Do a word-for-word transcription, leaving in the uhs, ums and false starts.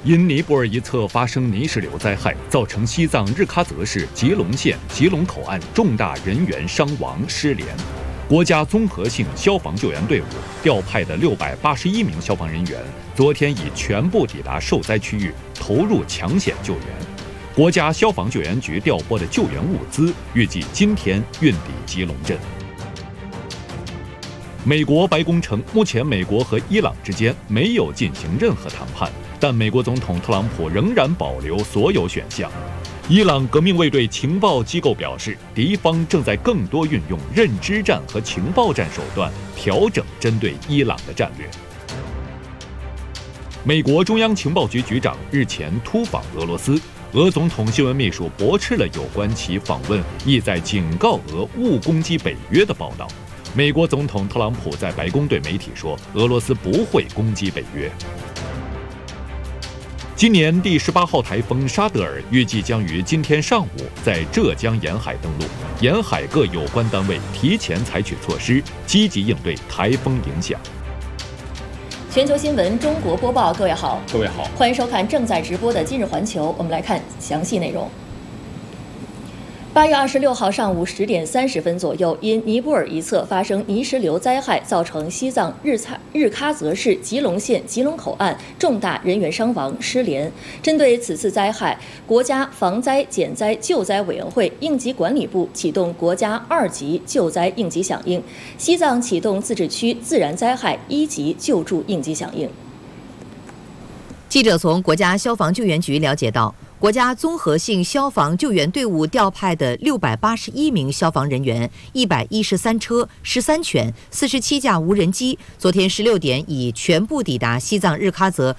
因尼泊尔一侧发生泥石流灾害，造成西藏日喀则市吉隆县吉隆口岸重大人员伤亡失联。国家综合性消防救援队伍调派的六百八十一名消防人员，昨天已全部抵达受灾区域，投入抢险救援。国家消防救援局调拨的救援物资，预计今天运抵吉隆镇。美国白宫称，目前美国和伊朗之间没有进行任何谈判，但美国总统特朗普仍然保留所有选项。伊朗革命卫队情报机构表示，敌方正在更多运用认知战和情报战手段，调整针对伊朗的战略。美国中央情报局局长日前突访俄罗斯，俄总统新闻秘书驳斥了有关其访问意在警告俄勿攻击北约的报道。美国总统特朗普在白宫对媒体说，俄罗斯不会攻击北约。今年第十八号台风沙德尔预计将于今天上午在浙江沿海登陆，沿海各有关单位提前采取措施，积极应对台风影响。 全球新闻中国播报，各位好， 各位好， 欢迎收看正在直播的今日环球。我们来看详细内容。八月二十六号上午十点三十分左右，因尼泊尔一侧发生泥石流灾害，造成西藏日喀日喀则市吉隆县吉隆口岸重大人员伤亡失联。针对此次灾害，国家防灾减灾救灾委员会应急管理部启动国家二级救灾应急响应，西藏启动自治区自然灾害一级救助应急响应。 记者从国家消防救援局了解到，国家综合性消防救援队伍调派的六百八十一名消防人员、一百一十三车、十三犬、四十七架无人机，昨天十六点已全部抵达西藏日喀则